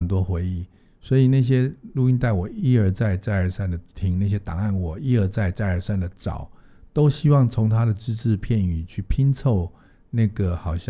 多回忆，所以那些录音带我一而再再而三的听，那些档案我一而再再而三的找，都希望从他的只字片语去拼凑那个好像